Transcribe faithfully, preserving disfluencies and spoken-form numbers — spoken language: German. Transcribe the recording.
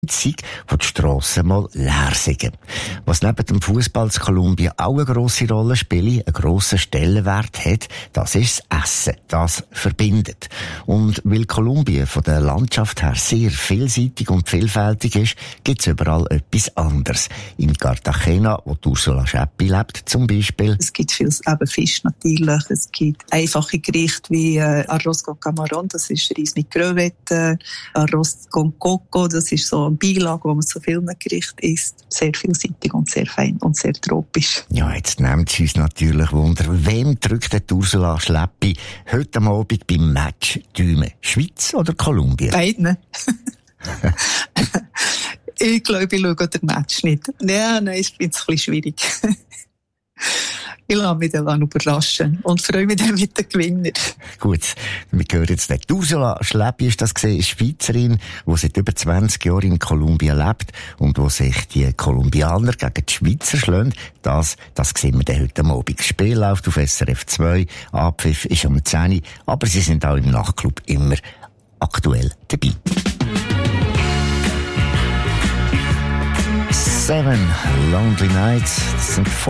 Zeit, wo die Strassen mal leer sind. Was neben dem Fußball in Kolumbien auch eine grosse Rolle spielt, einen grossen Stellenwert hat, das ist das Essen. Das verbindet. Und weil Kolumbien von der Landschaft her sehr vielseitig und vielfältig ist, gibt es überall etwas anderes. In Cartagena, wo Ursula Schäppi lebt, zum Beispiel. Es gibt viel eben Fisch natürlich. Es gibt einfache Gerichte wie äh, Arroz con Camarón, das ist Reis mit Krevetten, Arroz con Coco, das ist so Beilage, wo man zu vielen Gerichten isst. Sehr vielseitig und sehr fein und sehr tropisch. Ja, jetzt nimmt es uns natürlich Wunder, wem drückt die Ursula Schäppi heute am Abend beim Match Däumen? Schweiz oder Kolumbien? Beiden. Ich glaube, ich schaue den Match nicht. Ja, nein, ich finde es ein bisschen schwierig. Ich lasse mich dann überraschen und freue mich dann mit den Gewinnern. Gut, wir hören jetzt nicht. Ursula Schäppi ist das gesehen, Schweizerin, die seit über zwanzig Jahren in Kolumbien lebt und wo sich die Kolumbianer gegen die Schweizer schlagen. Das, das sehen wir dann heute Abend. Das Spiel läuft auf S R F zwei, Abpfiff ist um zehn Uhr, aber sie sind auch im Nachtclub immer aktuell dabei. Seven Lonely Nights, das sind